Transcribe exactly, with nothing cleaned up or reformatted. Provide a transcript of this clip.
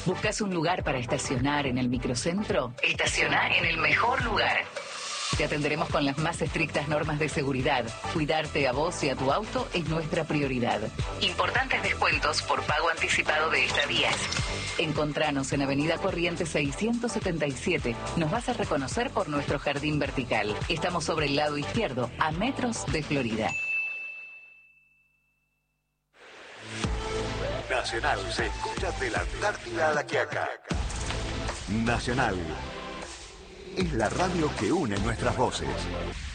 ¿Buscas un lugar para estacionar en el microcentro? Estaciona en el mejor lugar. Te atenderemos con las más estrictas normas de seguridad. Cuidarte a vos y a tu auto es nuestra prioridad. Importantes descuentos por pago anticipado de estadías. Encontranos en Avenida Corrientes seiscientos setenta y siete. Nos vas a reconocer por nuestro jardín vertical. Estamos sobre el lado izquierdo, a metros de Florida. Nacional se escucha de la Antártida a La Quiaca. Nacional es la radio que une nuestras voces.